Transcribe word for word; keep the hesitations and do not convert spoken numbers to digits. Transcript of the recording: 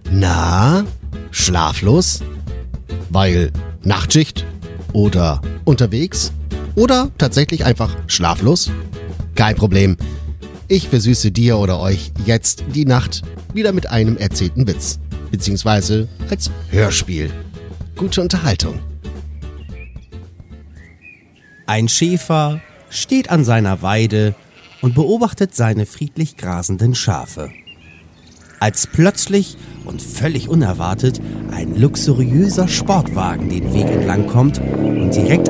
Na, schlaflos? Weil Nachtschicht? Oder unterwegs? Oder tatsächlich einfach schlaflos? Kein Problem. Ich versüße dir oder euch jetzt die Nacht wieder mit einem erzählten Witz. Beziehungsweise als Hörspiel. Gute Unterhaltung. Ein Schäfer steht an seiner Weide und beobachtet seine friedlich grasenden Schafe. Als plötzlich und völlig unerwartet ein luxuriöser Sportwagen den Weg entlang kommt und direkt